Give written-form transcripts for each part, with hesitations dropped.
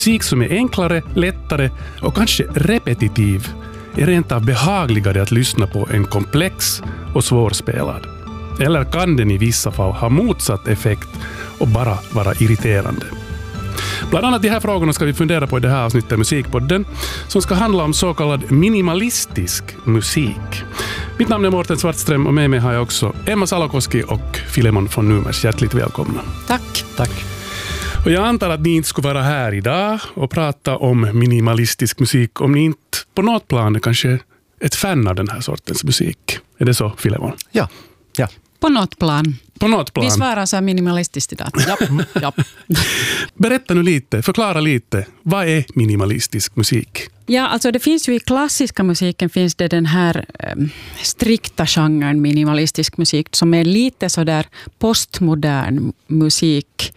Musik som är enklare, lättare och kanske repetitiv är rent av behagligare att lyssna på än komplex och svårspelad. Eller kan den i vissa fall ha motsatt effekt och bara vara irriterande? Bland annat de här frågorna ska vi fundera på i det här avsnittet av Musikpodden som ska handla om så kallad minimalistisk musik. Mitt namn är Mårten Svartström och med mig har jag också Emma Salakoski och Filemon von Numers. Hjärtligt välkomna. Tack. Tack. Och jag antar att ni inte skulle vara här idag och prata om minimalistisk musik om ni inte på något plan är kanske ett fan av den här sortens musik. Är det så, Filemon? Ja. På något plan. På något plan. Vi svarar så här minimalistiskt idag. Ja. Berätta nu lite, förklara lite. Vad är minimalistisk musik? Ja, alltså det finns ju i klassiska musiken finns det den här strikta genren minimalistisk musik som är lite så där postmodern musik.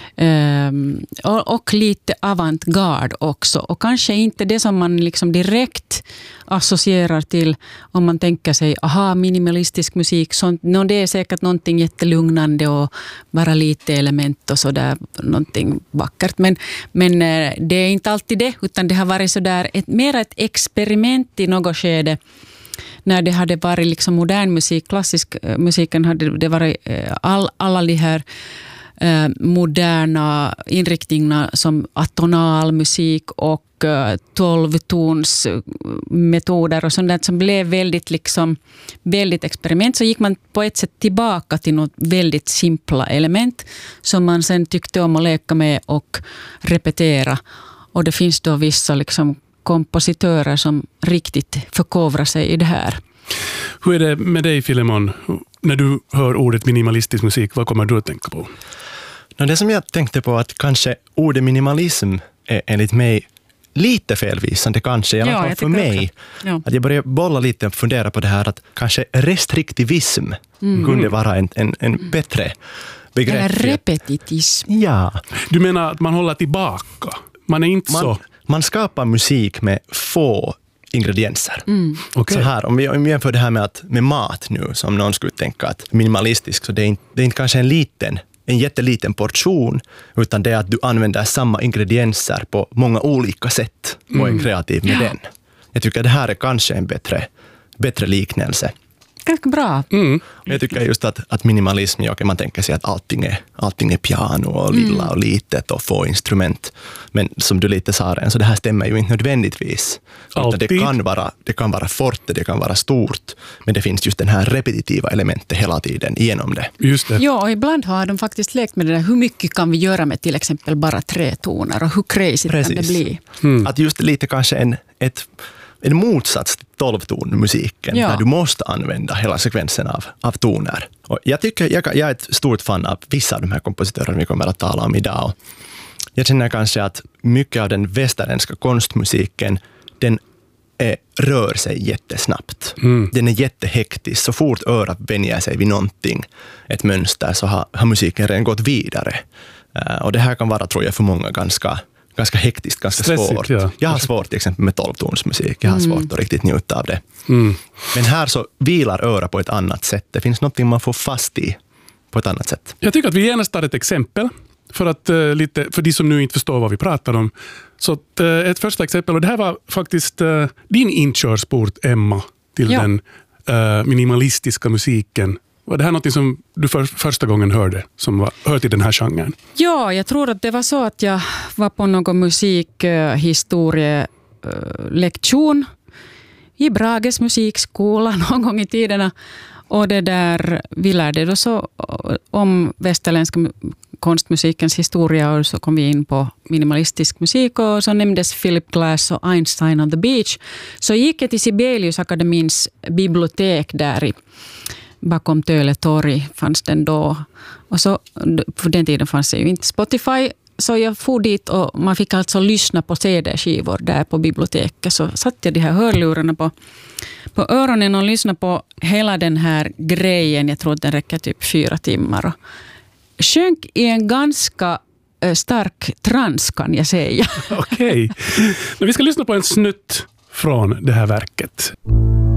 Och lite avantgarde också. Och kanske inte det som man liksom direkt associerar till om man tänker sig, minimalistisk musik. Sånt, det är säkert någonting jättelugnande och bara lite element och sådär, någonting vackert. Men det är inte alltid det, utan det har varit sådär mer ett experiment i något skede. När det hade varit liksom modern musik, klassisk musiken hade det varit alla de här moderna inriktningarna som atonal musik och 12-tons metoder och sånt där som blev väldigt experiment, så gick man på ett sätt tillbaka till något väldigt simpla element som man sen tyckte om att leka med och repetera. Och det finns då vissa liksom kompositörer som riktigt förkovrar sig i det här. Hur är det med dig, Filemon? När du hör ordet minimalistisk musik, vad kommer du att tänka på? Det som jag tänkte på att kanske ordet minimalism är enligt mig lite felvisande kanske, i alla fall för mig. Ja. Att jag börjar bolla lite och fundera på det här att kanske restriktivism kunde vara en bättre begrepp. Eller repetitism. Ja. Du menar att man håller tillbaka? Man är inte Man skapar musik med få ingredienser. Okay. Så här, om vi jämför det här med mat nu, som någon skulle tänka att minimalistisk, så det är inte kanske en jätteliten portion, utan det är att du använder samma ingredienser på många olika sätt och är kreativ med den. Jag tycker att det här är kanske en bättre liknelse. Ganska bra. Jag tycker just att minimalism, man tänker sig att allting är piano och lilla och litet och få instrument. Men som du lite sa, så det här stämmer ju inte nödvändigtvis. Det kan vara forte, det kan vara stort, men det finns just den här repetitiva elementet hela tiden igenom det. Just det. Ja, och ibland har de faktiskt lekt med det där. Hur mycket kan vi göra med till exempel bara 3 toner och hur crazy kan det bli? Att just lite kanske en motsats till 12-tonmusiken där du måste använda hela sekvensen av toner. Och jag tycker jag är ett stort fan av vissa av de här kompositörerna vi kommer att tala om idag. Jag känner kanske att mycket av den västerländska konstmusiken den rör sig jättesnabbt. Den är jättehektisk. Så fort örat vänjer sig vid någonting, ett mönster, så har musiken redan gått vidare. Och det här kan vara, tror jag, för många ganska hektiskt, ganska stressigt, svårt. Ja. Jag har svårt till exempel med 12-tonsmusik. Jag har svårt att riktigt njuta av det. Men här så vilar öra på ett annat sätt. Det finns något man får fast i på ett annat sätt. Jag tycker att vi gärna tar ett exempel för de som nu inte förstår vad vi pratar om. Så ett första exempel, och det här var faktiskt din inkörsport, Emma, till den minimalistiska musiken. Var det här något som du första gången hörde som hör till den här genren? Ja, jag tror att det var så att jag var på någon musikhistorielektion i Brages musikskola någon gång i tiderna. Och det där, vi lärde då så om västerländska konstmusikens historia, och så kom vi in på minimalistisk musik och så nämndes Philip Glass och Einstein on the Beach. Så gick jag till Sibelius akademins bibliotek där bakom Töle torg fanns den då. Och så, för den tiden fanns det ju inte Spotify, så jag for dit och man fick alltså lyssna på CD-skivor där på biblioteket. Så satt jag de här hörlurarna på öronen och lyssnade på hela den här grejen. Jag tror att den räcker typ 4 timmar. Och sjönk i en ganska stark trans, kan jag säga. Okej. Men vi ska lyssna på en snutt från det här verket.